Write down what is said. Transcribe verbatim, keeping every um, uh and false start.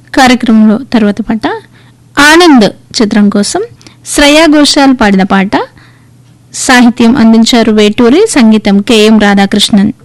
కార్యక్రమంలో తర్వాత పాట ఆనంద్ చిత్రం కోసం శ్రేయా ఘోషాల్ పాడిన పాట. సాహిత్యం అందించారు వేటూరి, సంగీతం కెఎం రాధాకృష్ణన్.